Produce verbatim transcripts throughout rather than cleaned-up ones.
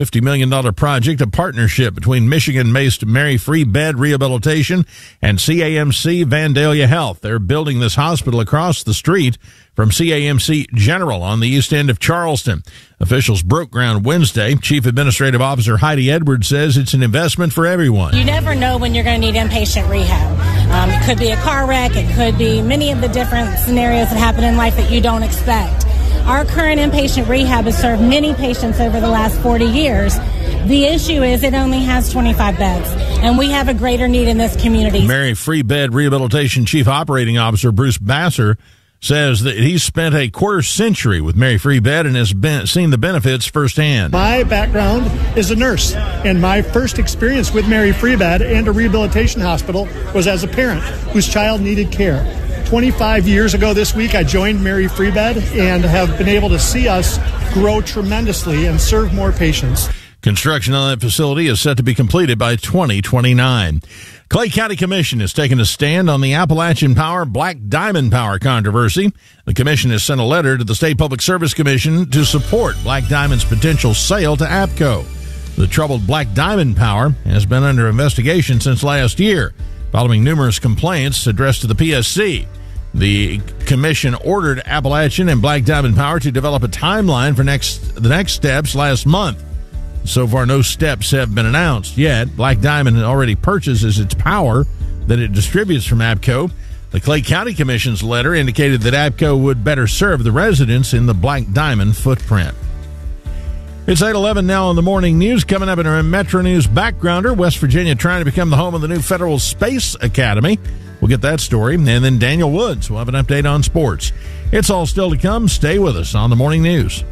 fifty million dollars project, a partnership between Michigan-based Mary Free Bed Rehabilitation and C A M C Vandalia Health. They're building this hospital across the street from C A M C General on the east end of Charleston. Officials broke ground Wednesday. Chief Administrative Officer Heidi Edwards says it's an investment for everyone. You never know when you're going to need inpatient rehab. Um, it could be a car wreck. It could be many of the different scenarios that happen in life that you don't expect. Our current inpatient rehab has served many patients over the last forty years. The issue is it only has twenty-five beds, and we have a greater need in this community. Mary Free Bed Rehabilitation Chief Operating Officer Bruce Basser says that he's spent a quarter century with Mary Free Bed and has been, seen the benefits firsthand. My background is a nurse, and my first experience with Mary Free Bed and a rehabilitation hospital was as a parent whose child needed care. twenty-five years ago this week, I joined Mary Free Bed and have been able to see us grow tremendously and serve more patients. Construction on that facility is set to be completed by twenty twenty-nine. Clay County Commission has taken a stand on the Appalachian Power Black Diamond Power controversy. The commission has sent a letter to the State Public Service Commission to support Black Diamond's potential sale to APCO. The troubled Black Diamond Power has been under investigation since last year, following numerous complaints addressed to the P S C. The commission ordered Appalachian and Black Diamond Power to develop a timeline for next the next steps last month. So far, no steps have been announced yet. Black Diamond already purchases its power that it distributes from APCO. The Clay County Commission's letter indicated that APCO would better serve the residents in the Black Diamond footprint. It's eight eleven now on the morning news. Coming up in our Metro News backgrounder, West Virginia trying to become the home of the new Federal Space Academy. We'll get that story. And then Daniel Woods will have an update on sports. It's all still to come. Stay with us on the morning news.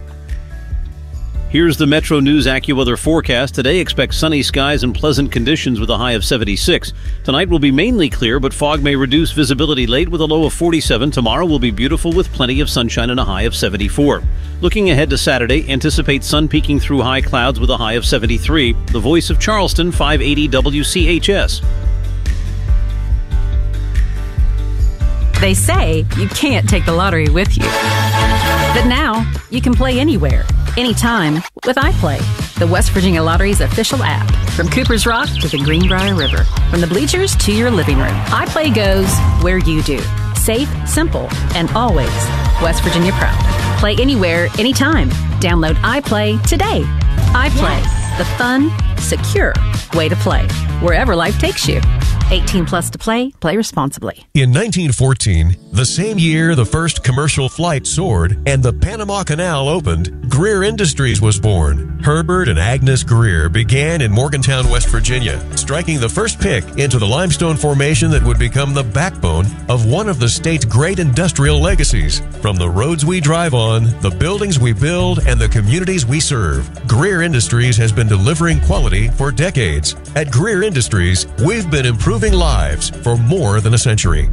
Here's the Metro News AccuWeather forecast. Today, expect sunny skies and pleasant conditions with a high of seventy-six. Tonight will be mainly clear, but fog may reduce visibility late with a low of forty-seven. Tomorrow will be beautiful with plenty of sunshine and a high of seventy-four. Looking ahead to Saturday, anticipate sun peeking through high clouds with a high of seventy-three. The Voice of Charleston, five eighty W C H S. They say you can't take the lottery with you. But now, you can play anywhere, anytime with iPlay, the West Virginia Lottery's official app. From Cooper's Rock to the Greenbrier River, from the bleachers to your living room, iPlay goes where you do. Safe, simple, and always West Virginia proud. Play anywhere, anytime. Download iPlay today. iPlay, yes. The fun, secure way to play, wherever life takes you. eighteen plus to play. Play responsibly. In nineteen fourteen, the same year the first commercial flight soared and the Panama Canal opened, Greer Industries was born. Herbert and Agnes Greer began in Morgantown, West Virginia, striking the first pick into the limestone formation that would become the backbone of one of the state's great industrial legacies. From the roads we drive on, the buildings we build, and the communities we serve, Greer Industries has been delivering quality for decades. At Greer Industries, we've been improving lives for more than a century.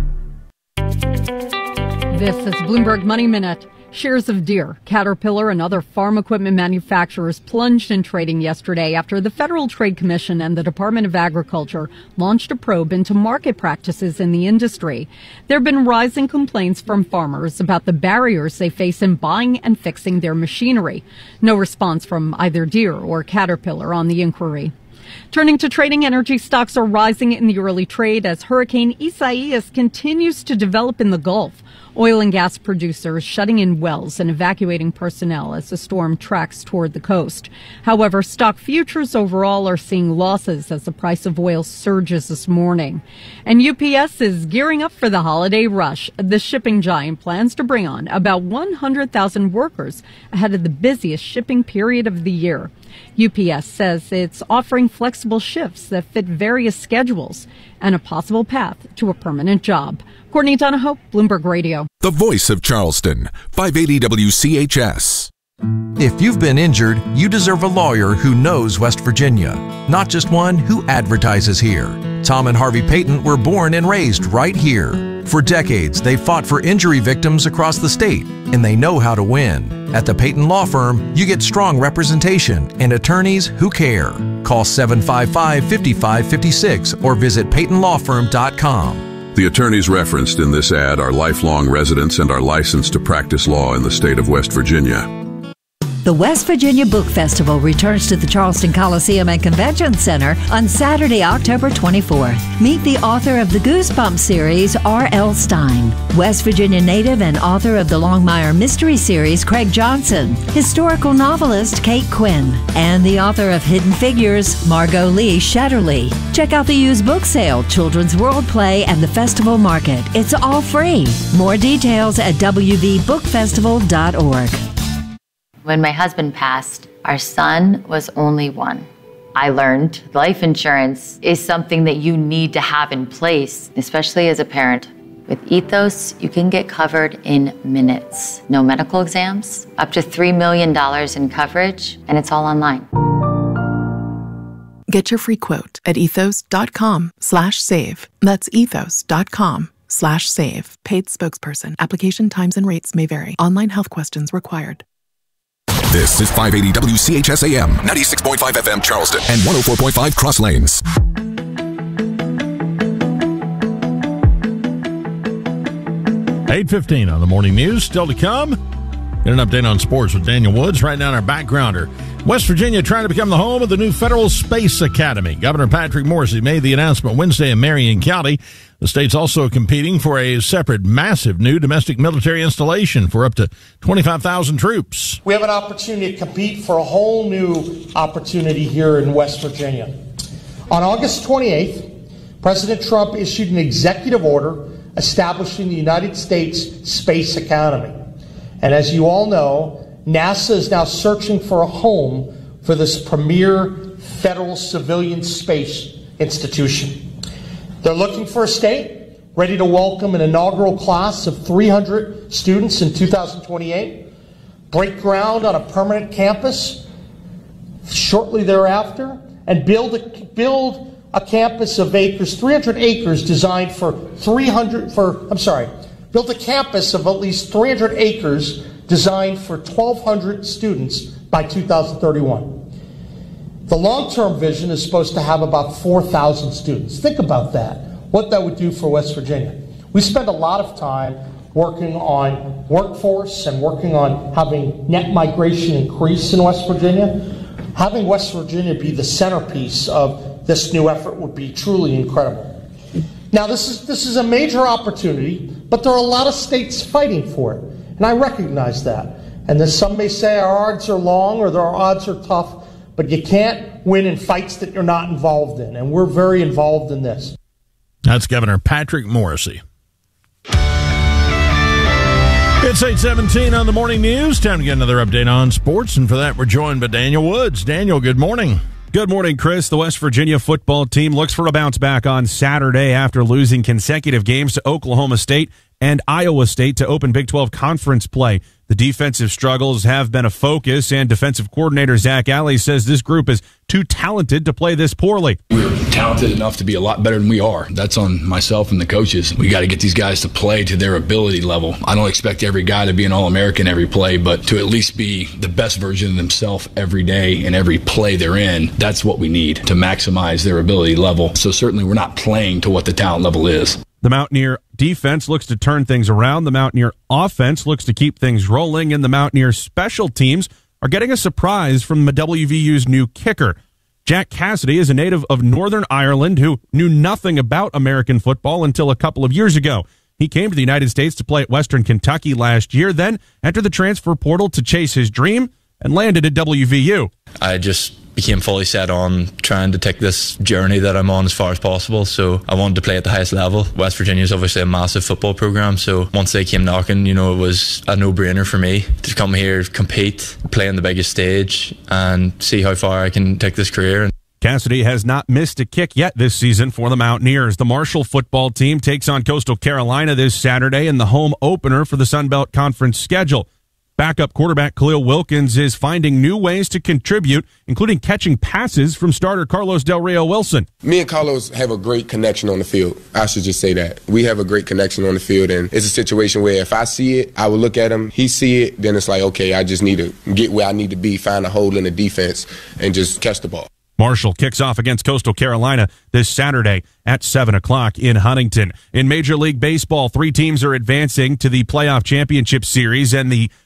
This is Bloomberg Money Minute. Shares of Deere, Caterpillar, and other farm equipment manufacturers plunged in trading yesterday after the Federal Trade Commission and the Department of Agriculture launched a probe into market practices in the industry. There have been rising complaints from farmers about the barriers they face in buying and fixing their machinery. No response from either Deere or Caterpillar on the inquiry. Turning to trading, energy stocks are rising in the early trade as Hurricane Isaias continues to develop in the Gulf. Oil and gas producers shutting in wells and evacuating personnel as the storm tracks toward the coast. However, stock futures overall are seeing losses as the price of oil surges this morning. And U P S is gearing up for the holiday rush. The shipping giant plans to bring on about one hundred thousand workers ahead of the busiest shipping period of the year. U P S says it's offering flexible shifts that fit various schedules and a possible path to a permanent job. Courtney Donahoe, Bloomberg Radio. The Voice of Charleston, five eighty W C H S. If you've been injured, you deserve a lawyer who knows West Virginia, not just one who advertises here. Tom and Harvey Payton were born and raised right here. For decades, they've fought for injury victims across the state, and they know how to win. At the Payton Law Firm, you get strong representation and attorneys who care. Call seven five five, five five five six or visit payton law firm dot com. The attorneys referenced in this ad are lifelong residents and are licensed to practice law in the state of West Virginia. The West Virginia Book Festival returns to the Charleston Coliseum and Convention Center on Saturday, October twenty-fourth. Meet the author of the Goosebumps series, R L. Stine, West Virginia native and author of the Longmire Mystery series, Craig Johnson, historical novelist Kate Quinn, and the author of Hidden Figures, Margot Lee Shetterly. Check out the used book sale, Children's World Play, and the festival market. It's all free. More details at w v book festival dot org. When my husband passed, our son was only one. I learned life insurance is something that you need to have in place, especially as a parent. With Ethos, you can get covered in minutes. No medical exams, up to three million dollars in coverage, and it's all online. Get your free quote at ethos.com slash save. That's ethos.com slash save. Paid spokesperson. Application times and rates may vary. Online health questions required. This is five eighty W C H S A M, ninety-six point five F M Charleston, and one oh four point five Cross Lanes. eight fifteen on the morning news. Still to come, get an update on sports with Daniel Woods. Right now, our backgrounder. West Virginia trying to become the home of the new Federal Space Academy. Governor Patrick Morrisey made the announcement Wednesday in Marion County. The state's also competing for a separate, massive new domestic military installation for up to twenty-five thousand troops. We have an opportunity to compete for a whole new opportunity here in West Virginia. On August twenty-eighth, President Trump issued an executive order establishing the United States Space Academy. And as you all know, NASA is now searching for a home for this premier federal civilian space institution. They're looking for a state ready to welcome an inaugural class of three hundred students in two thousand twenty-eight, break ground on a permanent campus shortly thereafter, and build a, build a campus of acres, three hundred acres designed for three hundred, for, I'm sorry, build a campus of at least three hundred acres designed for twelve hundred students by two thousand thirty-one. The long-term vision is supposed to have about four thousand students. Think about that, what that would do for West Virginia. We spend a lot of time working on workforce and working on having net migration increase in West Virginia. Having West Virginia be the centerpiece of this new effort would be truly incredible. Now, this is, this is a major opportunity, but there are a lot of states fighting for it. And I recognize that. And then some may say our odds are long or our odds are tough, but you can't win in fights that you're not involved in. And we're very involved in this. That's Governor Patrick Morrisey. It's eight seventeen on the morning news. Time to get another update on sports. And for that, we're joined by Daniel Woods. Daniel, good morning. Good morning, Chris. The West Virginia football team looks for a bounce back on Saturday after losing consecutive games to Oklahoma State and Iowa State to open Big twelve conference play. The defensive struggles have been a focus, and defensive coordinator Zach Alley says this group is too talented to play this poorly. We're talented enough to be a lot better than we are. That's on myself and the coaches. We got to get these guys to play to their ability level. I don't expect every guy to be an All-American every play, but to at least be the best version of themselves every day in every play they're in. That's what we need to maximize their ability level. So certainly we're not playing to what the talent level is. The Mountaineer defense looks to turn things around. The Mountaineer offense looks to keep things rolling, and the Mountaineer special teams are getting a surprise from W V U's new kicker. Jack Cassidy is a native of Northern Ireland who knew nothing about American football until a couple of years ago. He came to the United States to play at Western Kentucky last year, then entered the transfer portal to chase his dream and landed at W V U. I just became fully set on trying to take this journey that I'm on as far as possible, so I wanted to play at the highest level. West Virginia is obviously a massive football program, so once they came knocking, you know, it was a no-brainer for me to come here, compete, play on the biggest stage, and see how far I can take this career. Cassidy has not missed a kick yet this season for the Mountaineers. The Marshall football team takes on Coastal Carolina this Saturday in the home opener for the Sun Belt Conference schedule. Backup quarterback Khalil Wilkins is finding new ways to contribute, including catching passes from starter Carlos Del Rio Wilson. Me and Carlos have a great connection on the field. I should just say that. We have a great connection on the field, and it's a situation where if I see it, I will look at him, he see it, then it's like, okay, I just need to get where I need to be, find a hole in the defense, and just catch the ball. Marshall kicks off against Coastal Carolina this Saturday at seven o'clock in Huntington. In Major League Baseball, three teams are advancing to the playoff championship series, and the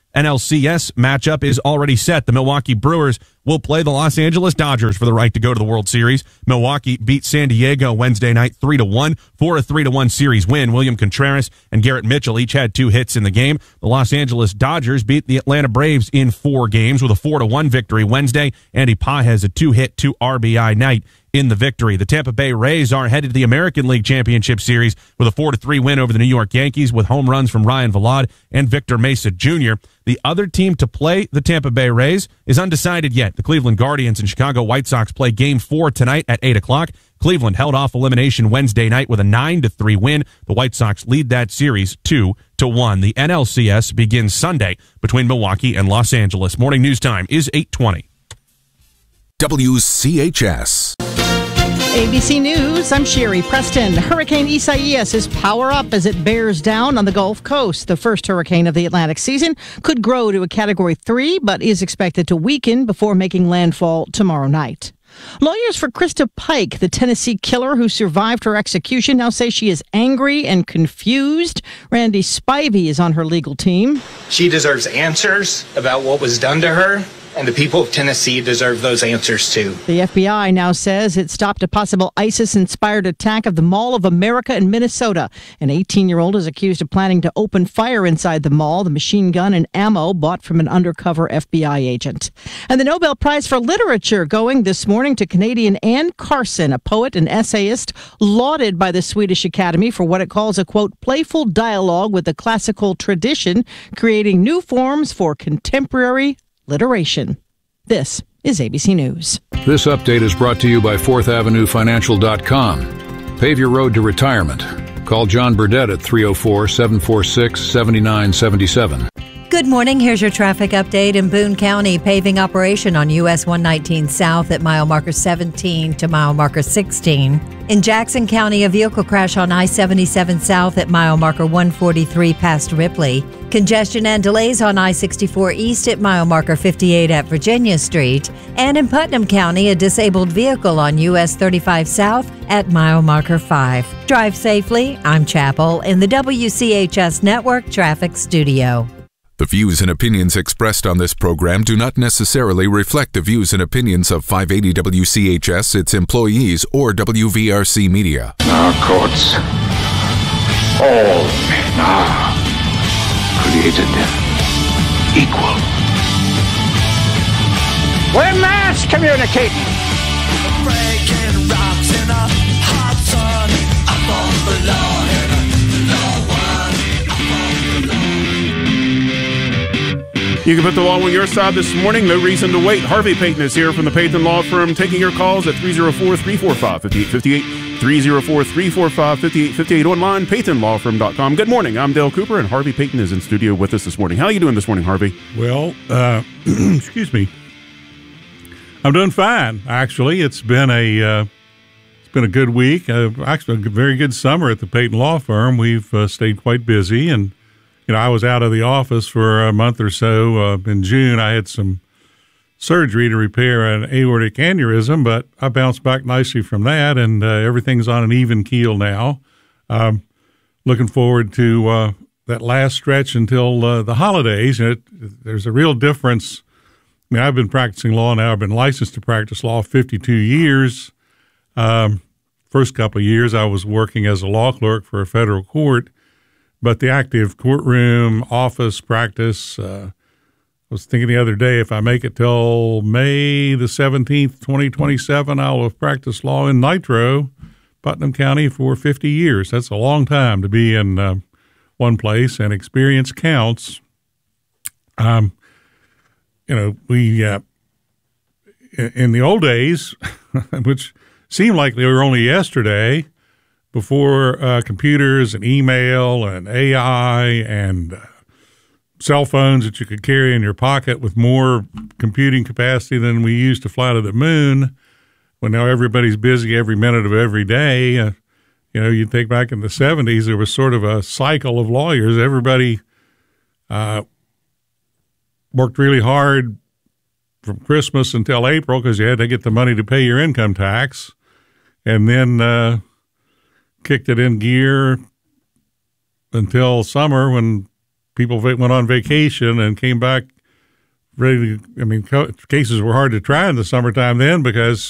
N L C S matchup is already set. The Milwaukee Brewers will play the Los Angeles Dodgers for the right to go to the World Series. Milwaukee beat San Diego Wednesday night three to one for a three to one series win. William Contreras and Garrett Mitchell each had two hits in the game. The Los Angeles Dodgers beat the Atlanta Braves in four games with a four to one victory Wednesday. Andy Pages a two-hit, two R B I night in the victory. The Tampa Bay Rays are headed to the American League Championship Series with a four to three win over the New York Yankees with home runs from Ryan Vilade and Victor Mesa Junior The other team to play the Tampa Bay Rays is undecided yet. The Cleveland Guardians and Chicago White Sox play game four tonight at eight o'clock. Cleveland held off elimination Wednesday night with a nine to three win. The White Sox lead that series two to one. The N L C S begins Sunday between Milwaukee and Los Angeles. Morning news time is eight twenty. W C H S. A B C News, I'm Sherry Preston. Hurricane Isaias is power up as it bears down on the Gulf Coast. The first hurricane of the Atlantic season could grow to a Category three, but is expected to weaken before making landfall tomorrow night. Lawyers for Krista Pike, the Tennessee killer who survived her execution, now say she is angry and confused. Randy Spivey is on her legal team. She deserves answers about what was done to her, and the people of Tennessee deserve those answers too. The F B I now says it stopped a possible ISIS-inspired attack of the Mall of America in Minnesota. An eighteen-year-old is accused of planning to open fire inside the mall, the machine gun and ammo bought from an undercover F B I agent. And the Nobel Prize for Literature going this morning to Canadian Anne Carson, a poet and essayist lauded by the Swedish Academy for what it calls a, quote, playful dialogue with the classical tradition, creating new forms for contemporary literation. This is A B C News. This update is brought to you by fourth avenue financial dot com. Pave your road to retirement. Call John Burdett at three oh four, seven four six, seven nine seven seven. Good morning. Here's your traffic update. In Boone County, paving operation on U S one nineteen South at mile marker seventeen to mile marker sixteen. In Jackson County, a vehicle crash on I seventy-seven South at mile marker one forty-three past Ripley. Congestion and delays on I sixty-four East at mile marker fifty-eight at Virginia Street. And in Putnam County, a disabled vehicle on U S thirty-five South at mile marker five. Drive safely. I'm Chapel in the W C H S Network Traffic Studio. The views and opinions expressed on this program do not necessarily reflect the views and opinions of five eighty W C H S, its employees, or W V R C Media. Our courts, all men are created equal. We're mass communicating. Breaking rocks in a hot sun, up on the law in a law one, up on the law. You can put the law on your side this morning. No reason to wait. Harvey Payton is here from the Payton Law Firm, taking your calls at three oh four, three four five, five eight five eight, three oh four, three four five, five eight five eight, online, payton law firm dot com. Good morning. I'm Dale Cooper, and Harvey Payton is in studio with us this morning. How are you doing this morning, Harvey? Well, uh, excuse me. I'm doing fine, actually. It's been a uh, it's been a good week. Uh, actually, a very good summer at the Payton Law Firm. We've uh, stayed quite busy, and you know, I was out of the office for a month or so. Uh, in June, I had some surgery to repair an aortic aneurysm, but I bounced back nicely from that, and uh, everything's on an even keel now. Um, looking forward to uh, that last stretch until uh, the holidays. And it, there's a real difference. I mean, I've been practicing law now. I've been licensed to practice law fifty-two years. Um, first couple of years, I was working as a law clerk for a federal court. But the active courtroom, office practice, uh, I was thinking the other day, if I make it till May the seventeenth, twenty twenty-seven, I'll have practiced law in Nitro, Putnam County, for fifty years. That's a long time to be in uh, one place, and experience counts. Um, you know, we, uh, in the old days, which seemed like they were only yesterday, before uh, computers and email and A I and uh, cell phones that you could carry in your pocket with more computing capacity than we used to fly to the moon, when now everybody's busy every minute of every day. Uh, you know, you think back in the seventies, there was sort of a cycle of lawyers. Everybody uh, worked really hard from Christmas until April because you had to get the money to pay your income tax. And then uh, kicked it in gear until summer when people va- went on vacation and came back ready to, I mean, co- cases were hard to try in the summertime then because